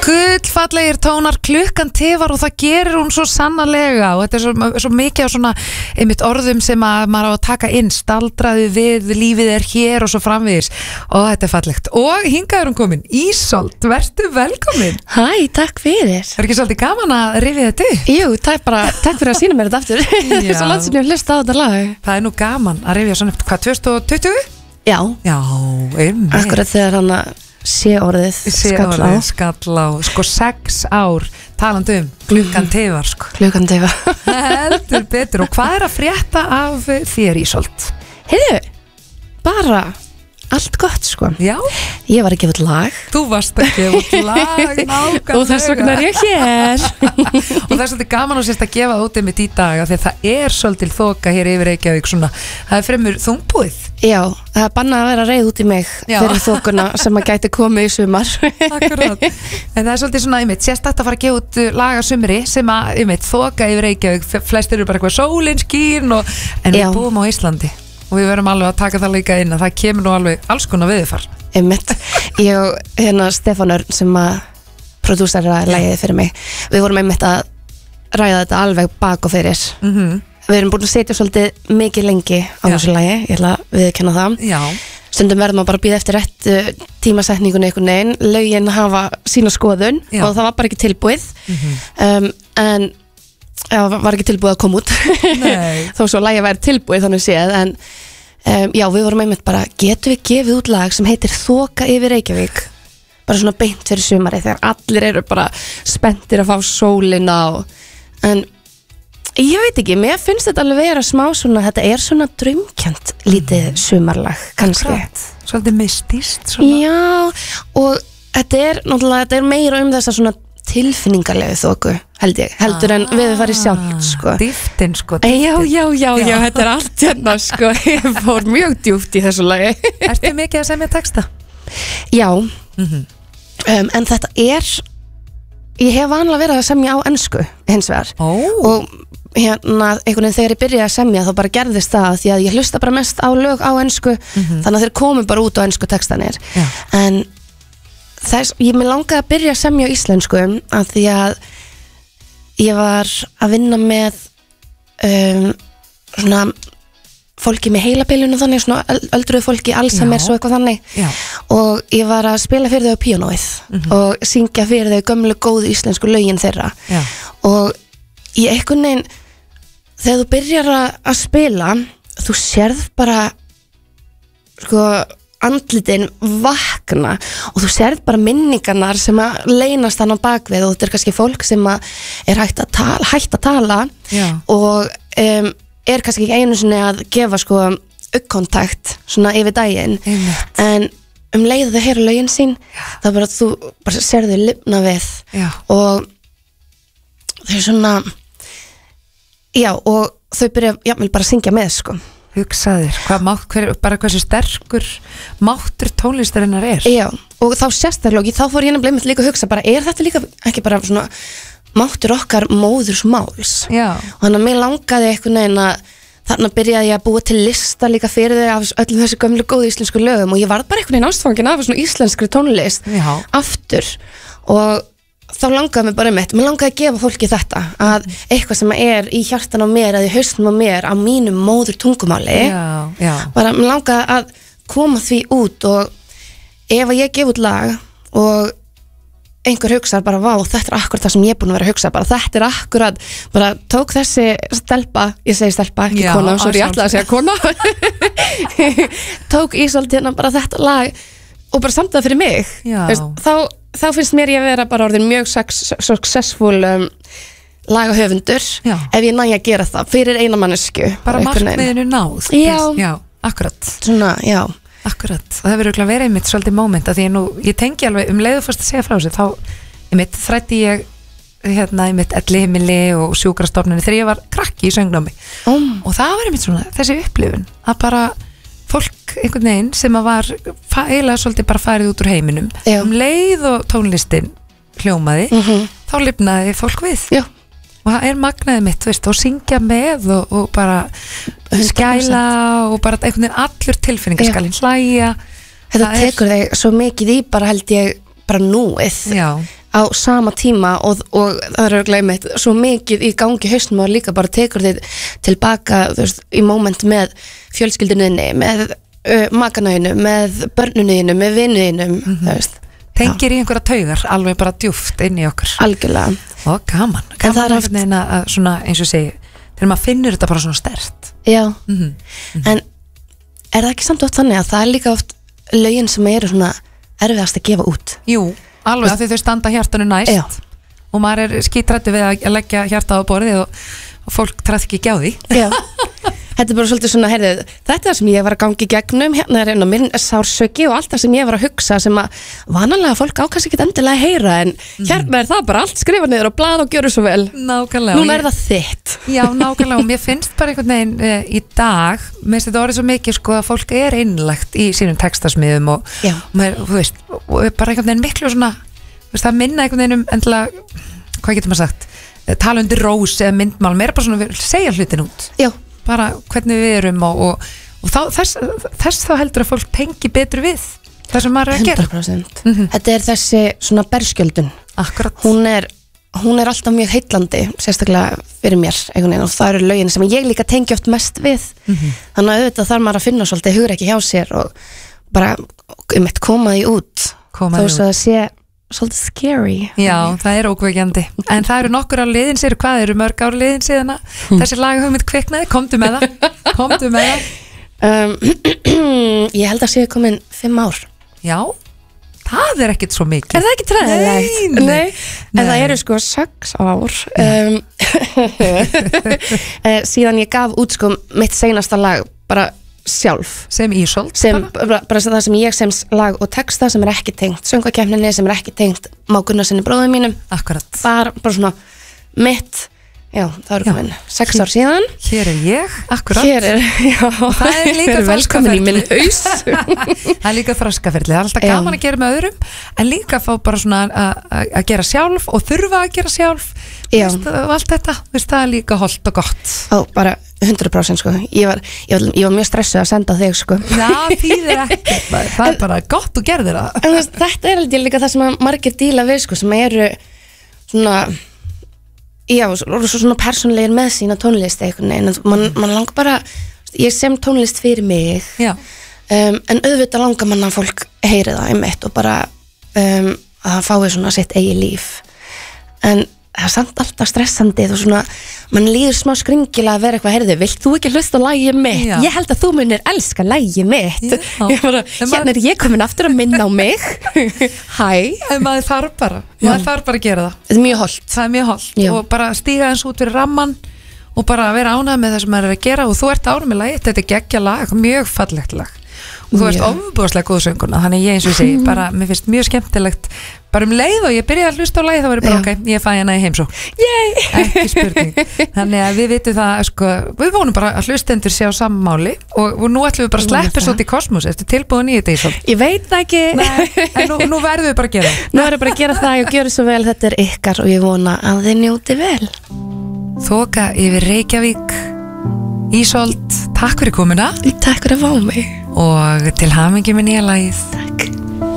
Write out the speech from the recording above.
Gullfallegir tónar, klukkan tifar og það gerir hún svo sannarlega og þetta er svo mikið á svona einmitt orðum sem að maður á að taka inn, staldraði við, lífið er hér og svo framvegis og þetta er fallegt. Og hingað er hún komin, Ísold, vertu velkomin. Hæ, takk fyrir. Er ekki svolítið gaman að rifja þetta upp? Jú, takk fyrir að sína mér þetta aftur. Svo langt sem ég hef hlustað á þetta lag. Það er nú gaman að rifja svona upp, hvað, 2020? Já, einmitt. akkurat þegar hann sé-orðið skall á, sko 6 ár talandi klukkan tifar, sko. Klukkan tifar. Heldur betur, og hvað er að frétta af þér, Ísold? Heyrðu, bara allt gott, sko. Já. Ég var að gefa út lag. Þú varst að gefa út lag, nákvæmlega. Og þess vegna er ég hér. Og það er svolítið gaman að sérst að gefa út einmitt í dag, af því að það er svolítið þoka hér yfir Reykjavík svona, það er fremur þungbúið. Já, það er bannað að vera reið út í mig fyrir þokuna sem að gæti komið í sumar. Akkurát. En það er svolítið svona einmitt sérstakt að fara að gefa út lag að sumri sem að einmitt þoka yfir Reykjavík, flestir eru bara eitthvað sólin skín en við búum á Íslandi og við verum alveg að taka það líka inn að það kemur nú alveg alls konar veðurfar. Einmitt. Ég og Stefán Örn sem að prodúsera lagið fyrir mig, við vorum einmitt að ræða þetta alveg bak og fyrir. Við erum búin að setja svolítið mikið lengi á þessu lagi, ég ætla að viðurkenna það. Já. Stundum verðum að bara bíða eftir rétt tímasetningunni einhvern veginn, lögin hafa sína skoðun og það var bara ekki tilbúið. En það var ekki tilbúið að koma út. Þó svo lagið væri tilbúið þannig séð, en já, við vorum einmitt bara, getum við gefið út lag sem heitir Þoka yfir Reykjavík, bara svona beint fyrir sumarið þegar allir eru bara spenntir að fá sólina en ég veit ekki, mér finnst þetta alveg vera smá svona, þetta er svona draumkennt lítið sumarlag, kannski. Svolítið mystíst svona. Já, og þetta er meira þessa svona tilfinningarlegu þoku, heldur en við farið sjálft, sko. Dýftin, sko. Já, þetta er allt hérna, sko. Ég fór mjög djúpt í þessu lagi. Ertu mikið að semja texta? Já, en þetta ég hef vanlega verið að semja á ensku, hins vegar. Og hérna, einhvern veginn þegar ég byrjaði að semja þá bara gerðist það því að ég hlusta bara mest á lög á ensku, þannig að þeir komu bara út á ensku textanir. En ég mig langaði að byrja að semja á íslensku af því að ég var að vinna með svona fólki með heilabilun og þannig, svona öldruðu fólki, Alzheimer's og eitthvað þannig. Og ég var að spila fyrir þau á píanóið og syngja fyrir þau gömlu góðu íslensku lögin þeirra. Og ég einhvern veginn, þegar þú byrjar að spila, þú sérð bara sko andlitin vakna og þú sérð bara minningarnar sem að leynast hann á bakvið og þetta er kannski fólk sem að er hægt að tala og er kannski ekki einu sinni að gefa sko augkontakt svona yfir daginn. En leið þau heyra lögin sín þá bara þú bara sérð þau lifna við og þau er svona og þau byrja bara að syngja með, sko. Hugsaðir, bara hversu sterkur máttur tónlistarinnar er. Já, og þá sérstaklega, þá fór ég nefnilega líka að hugsa bara, er þetta líka ekki bara svona máttur okkar móðurs máls? Já. Og þannig að mér langaði einhvern veginn að þarna byrjaði ég að búa til lista líka fyrir þau af öllum þessu gömlu góðu íslensku lögum og ég varð bara einhvern veginn ástfangin af svona íslenskri tónlist aftur og þá langaði mér bara mér langaði að gefa fólki þetta að eitthvað sem er í hjartan á mér eða í hausnum á mér á mínum móður tungumáli bara mér langaði að koma því út og ef að ég gef út lag og einhver hugsar bara vá, þetta er akkurat það sem ég er búin að vera að hugsa bara þetta er akkurat, bara tók þessi stelpa, ég segi stelpa, ekki kona sorry, ég ætlaði að segja kona tók Ísold hérna bara þetta lag og bara samt það fyrir mig þá finnst mér ég að vera bara orðin mjög successful lagahöfundur ef ég næ að gera það fyrir eina mannesku bara markmiðinu náð já, akkurat svona, já akkurat, og það verður verið einmitt svolítið moment að því ég tengi alveg leiðu fyrst að segja frá þessu þá einmitt þrætti ég hérna einmitt elliheimili og sjúkrastofnunni þegar ég var krakki í söngnámi og það var einmitt svona þessi upplifun að bara fólk einhvern veginn sem að var eiginlega svolítið bara farið út úr heiminum leið og tónlistin hljómaði þá lifnaði fólk við og það er magnaðið mitt, veist, og syngja með og bara skæla og bara einhvern veginn allur tilfinningaskalinn hlæja þetta tekur þig svo mikið í bara held ég bara núið á sama tíma og það er gleymitt svo mikið í gangi hausnum og líka bara tekur þið tilbaka þú veist, í moment með fjölskylduninni með makanauðinu, með börnuninnu með vinnuðinum þú veist tengir í einhverja taugar, alveg bara djúft inn í okkur algjörlega og gaman að svona eins og segi þegar maður finnur þetta bara svona sterkt já, en er það ekki samt oft þannig að það er líka oft lögin sem eru svona erfiðast að gefa út jú, alveg að þau standa hjartanu næst já. Og maður skítrættu við að leggja hjarta á borðið og fólk træð ekki á því já þetta er bara svolítið svona, heyrðu, þetta er það sem ég var að gangi gegnum, hérna er einn og minn sársöki og allt það sem ég var að hugsa sem að vanalega fólk ákast ekki endilega að heyra en hérna er það bara allt skrifa niður á blað og gjöru svo vel nákvæmlega núna er það þitt já, nákvæmlega og mér finnst bara einhvern veginn í dag, mér finnst þetta orðið svo mikið sko að fólk er einlægt í sínum textasmiðum og maður, þú veist, og bara einhvern veginn miklu svona, þú veist, það minna einhvern veginn endilega, hvað getur maður sagt tala undir rós eða myndmál, mér er bara svona segja hlutin út já bara hvernig við erum og þá, þess þá heldur að fólk tengi betur við það sem maður er að gera 100% þetta er þessi svona berskjöldun akkurat hún er alltaf mjög heillandi sérstaklega fyrir mér og það eru lögin sem ég líka tengi oft mest við þannig að auðvitað þarf maður að finna svolítið hugur ekki hjá sér og bara koma því út þó að það sé svolítið scary já, það er ókveikjandi en það eru nokkur á liðin sér, hvað eru mörg ár liðin síðan þessi lagahugmynd kviknaði, komdu með það ég held að séu komin 5 ár já, það er ekkit svo mikið er það ekki træðilegt? Nei. En það eru sko 6 ár síðan ég gaf út sko mitt seinasta lag bara sjálf sem Ísolt bara það sem ég sem lag og texta sem er ekki tengt söngvakeppninni sem er ekki tengt Má Gunnarsinni bróðum mínum akkurat bara svona mitt já það eru komin 6 ár síðan hér er ég akkurat hér er já það er líka velkomin í minn haus það er líka þroskaferli það er alltaf gaman að gera með öðrum en líka fá bara svona að gera sjálf og þurfa að gera sjálf veist, og allt þetta veist, það er líka holdt og gott og bara 100% sko ég var mjög stressuð að senda þig sko já, þýðir ekki það er bara gott og gerðir það en þetta er aldrei líka það sem margir díla við sko sem eru svona já, svona persónulegir með sína tónlist eitthvað man langar bara ég sem tónlist fyrir mig en auðvitað langar mann að fólk heyri það einmitt og bara að það fái svona sitt eigi líf en það er samt alltaf stressandi og svona, mann líður smá skringilega að vera eitthvað, heyrðu, vilt þú ekki hlusta á lagið mitt? Já. Ég held að þú munir elska lagið mitt hérna er ég komin aftur að minna á mig hæ maður þarf bara að gera það það er mjög holdt og bara stíga eins út fyrir ramman og bara vera ánægð með það sem maður er að gera og þú ert ánægð með lagið, þetta er geggja lag mjög fallegt lag og þú ert ofbúðslega góð sönguna þannig ég eins og segi, bara, mér finnst mjög skemmtilegt bara leið og ég byrjaði að hlusta á lagið þá var ég bara ok, ég fæ hana í heimsókn ekki spurning, þannig að við vitum það sko, við vonum bara að hlustendur sé á sammáli og nú ætlum við bara að sleppa svo út í kosmos, ertu tilbúin í þetta Ísolt? Ég veit það ekki en nú verðum við bara að gera nú verðum við bara að gera það og gera svo vel, þetta er ykkar og ég vona að þið njóti vel Þoka yfir Reykjavík Ísolt, takk fyrir komuna takk fyrir að fá mig og til hamingju með nýja lagið takk